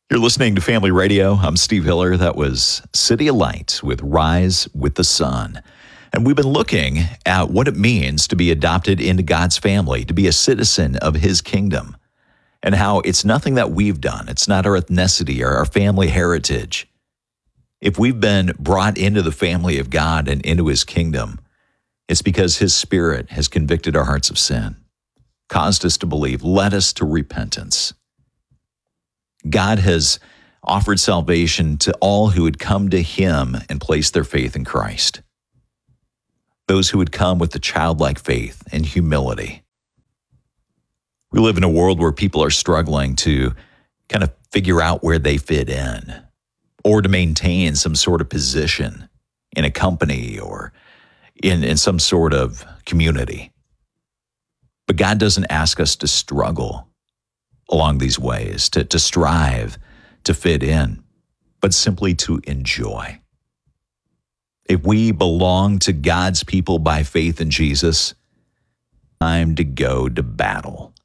You're listening to Family Radio. I'm Steve Hiller. That was City of Light with Rise with the Sun. And we've been looking at what it means to be adopted into God's family, to be a citizen of His kingdom, and how it's nothing that we've done. It's not our ethnicity or our family heritage. If we've been brought into the family of God and into His kingdom, it's because His Spirit has convicted our hearts of sin, caused us to believe, led us to repentance. God has offered salvation to all who would come to Him and place their faith in Christ. Those who would come with the childlike faith and humility. We live in a world where people are struggling to kind of figure out where they fit in, or to maintain some sort of position in a company or in some sort of community. But God doesn't ask us to struggle along these ways, to strive to fit in, but simply to enjoy. If we belong to God's people by faith in Jesus, time to go to battle.